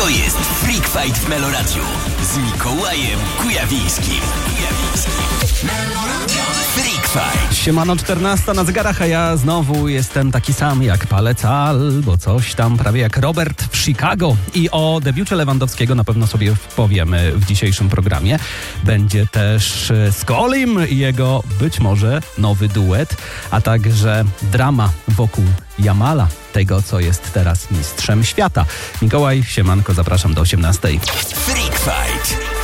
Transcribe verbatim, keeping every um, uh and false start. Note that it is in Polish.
To jest Freak Fight w Meloradiu z Mikołajem Kujawińskim. Freak Fight. Siemano, czternasta na zegarach, a ja znowu jestem taki sam jak palec albo coś tam, prawie jak Robert w Chicago. I o debiucie Lewandowskiego na pewno sobie powiemy w dzisiejszym programie. Będzie też Skolim i jego być może nowy duet, a także drama wokół Jamala, tego co jest teraz mistrzem świata. Mikołaj, siemanko, zapraszam do osiemnastej. Freak Fight.